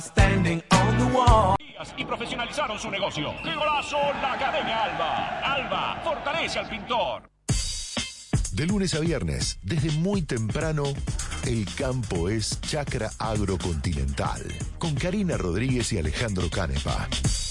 Standing on the wall. Y profesionalizaron su negocio. ¡Qué golazo! La Academia Alba. Alba fortalece al pintor. De lunes a viernes, desde muy temprano, el campo es Chacra Agrocontinental. Con Karina Rodríguez y Alejandro Canepa.